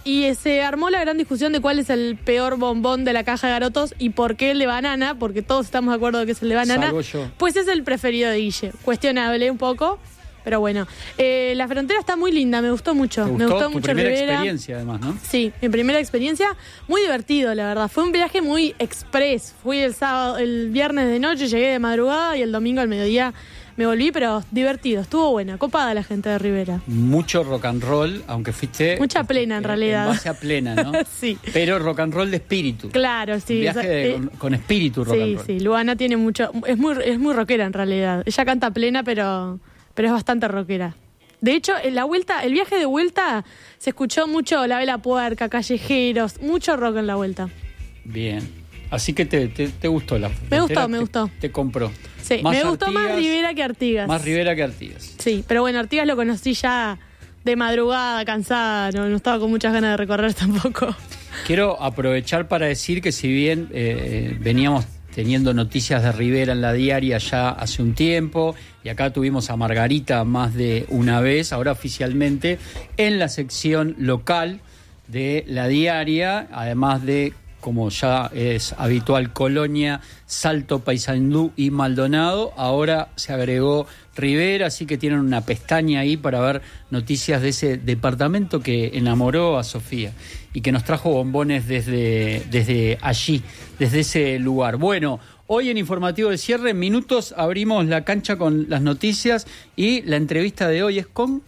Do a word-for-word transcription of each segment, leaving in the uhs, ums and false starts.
y se armó la gran discusión de cuál es el peor bombón de la caja de garotos y por qué el de banana, porque todos estamos de acuerdo de que es el de banana. Salvo yo. Pues es el preferido de Guille. Cuestionable un poco, pero bueno. Eh, la frontera está muy linda, me gustó mucho. ¿Te me gustó? gustó Tu mucho primera Rivera. experiencia, además, ¿no? Sí, mi primera experiencia, muy divertido, la verdad. Fue un viaje muy express. Fui el sábado, el viernes de noche, llegué de madrugada y el domingo al mediodía me volví, pero divertido, estuvo buena, copada la gente de Rivera. Mucho rock and roll, aunque fuiste... Mucha plena, en eh, realidad. En base a plena, ¿no? Sí. Pero rock and roll de espíritu. Claro, sí. Un viaje de- Eh, con, con espíritu rock and Sí, roll. sí, Luana tiene mucho, es muy, es muy rockera en realidad. Ella canta plena, pero, pero es bastante rockera. De hecho, en la vuelta, el viaje de vuelta se escuchó mucho La Vela Puerca, Callejeros, mucho rock en la vuelta. Bien. Así que te, te, te gustó la Me gustó, frontera, me te- gustó. Te compró. Sí, Más me gustó más Artigas, Rivera que Artigas. Más Rivera que Artigas. Sí, pero bueno, Artigas lo conocí ya de madrugada, cansada, no, no estaba con muchas ganas de recorrer tampoco. Quiero aprovechar para decir que si bien eh, veníamos teniendo noticias de Rivera en la diaria ya hace un tiempo, y acá tuvimos a Margarita más de una vez, ahora oficialmente en la sección local de la diaria, además de, como ya es habitual, Colonia, Salto, Paysandú y Maldonado, ahora se agregó Rivera, así que tienen una pestaña ahí para ver noticias de ese departamento que enamoró a Sofía y que nos trajo bombones desde, desde allí, desde ese lugar. Bueno, hoy en Informativo de Cierre, en minutos abrimos la cancha con las noticias y la entrevista de hoy es con...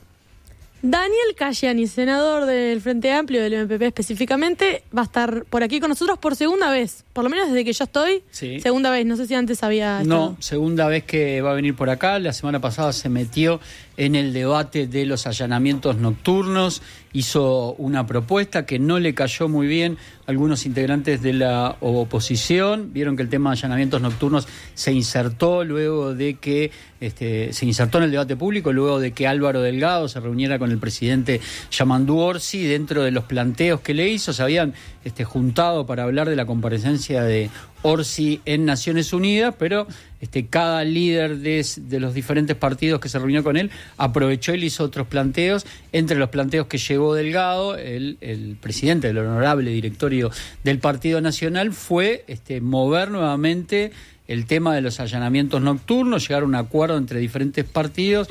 Daniel Cayani, senador del Frente Amplio, del M P P específicamente, va a estar por aquí con nosotros por segunda vez, por lo menos desde que yo estoy, Sí. segunda vez, no sé si antes había estado. No, segunda vez que va a venir por acá. La semana pasada se metió en el debate de los allanamientos nocturnos, hizo una propuesta que no le cayó muy bien a algunos integrantes de la oposición. Vieron que el tema de allanamientos nocturnos se insertó luego de que este, se insertó en el debate público, luego de que Álvaro Delgado se reuniera con el presidente Yamandú Orsi. Dentro de los planteos que le hizo, se habían este, juntado para hablar de la comparecencia de Orsi en Naciones Unidas, pero este, cada líder de, de los diferentes partidos que se reunió con él aprovechó y le hizo otros planteos. Entre los planteos que llevó Delgado, el, el presidente del honorable directorio del Partido Nacional, fue este, mover nuevamente el tema de los allanamientos nocturnos, llegar a un acuerdo entre diferentes partidos.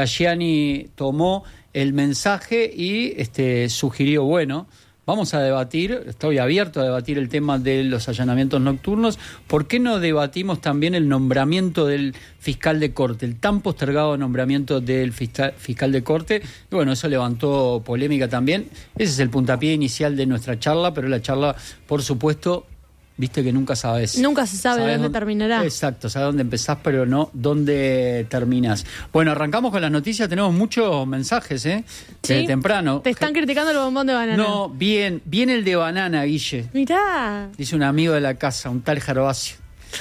Cayani tomó el mensaje y este, sugirió, bueno, vamos a debatir, estoy abierto a debatir el tema de los allanamientos nocturnos. ¿Por qué no debatimos también el nombramiento del fiscal de corte, el tan postergado nombramiento del fiscal, fiscal de corte? Y bueno, eso levantó polémica también. Ese es el puntapié inicial de nuestra charla, pero la charla, por supuesto, viste que nunca sabes. Nunca se sabe dónde, dónde terminará. Exacto, sabes dónde empezás, pero no dónde terminás. Bueno, arrancamos con las noticias, tenemos muchos mensajes, ¿eh? ¿Sí? De temprano. Te están criticando el bombón de banana. No, bien, bien el de banana, Guille. Mirá. Dice un amigo de la casa, un tal Gervasio.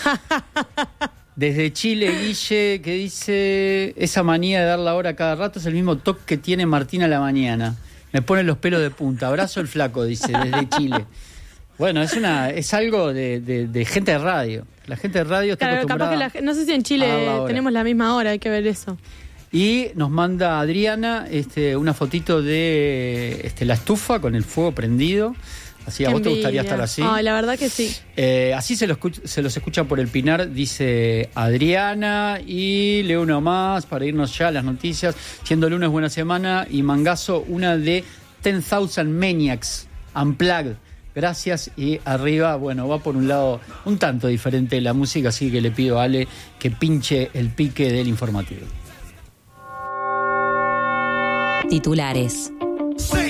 Desde Chile, Guille, que dice, esa manía de dar la hora cada rato es el mismo toque que tiene Martín a la mañana. Me pone los pelos de punta. Abrazo el flaco, dice, desde Chile. Bueno, es una es algo de, de, de gente de radio. La gente de radio está Claro, acostumbrada. capaz que la, no sé si en Chile a dar la hora. tenemos la misma hora, hay que ver eso. Y nos manda Adriana este, una fotito de este, la estufa con el fuego prendido. Así, ¿a Qué vos te gustaría envidia. estar así? Ay, la verdad que sí. Eh, así se, lo escuch- se los escucha por el Pinar, dice Adriana. Y leo uno más para irnos ya a las noticias. Siendo lunes, buena semana. Y Mangazo, una de ten thousand Maniacs Unplugged. Gracias. Y arriba, bueno, va por un lado un tanto diferente la música, así que le pido a Ale que pinche el pique del informativo. Titulares.